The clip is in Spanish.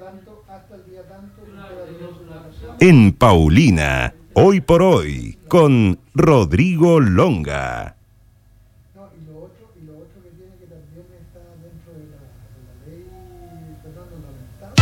En Paulina, hoy por hoy, con Rodrigo Longa. No, y lo otro que tiene que también está dentro de la ley, perdón, ornamental,